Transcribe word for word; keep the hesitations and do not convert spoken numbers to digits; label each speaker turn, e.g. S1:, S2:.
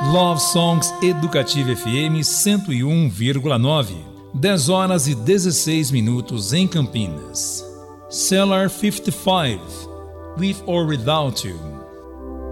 S1: Love Songs Educativa F M cento e um vírgula nove, dez horas e dezesseis minutos em Campinas. Cellar cinquenta e cinco, With or Without You.